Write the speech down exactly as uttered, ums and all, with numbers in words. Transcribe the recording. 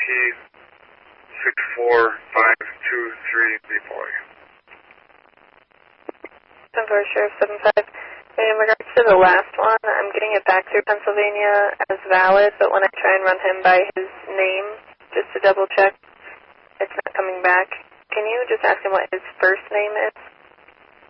six four five two three deploy. ten four, Sheriff seven five. In regards to the last one, I'm getting it back through Pennsylvania as valid, but when I try and run him by his name, just to double check, it's not coming back. Can you just ask him what his first name is?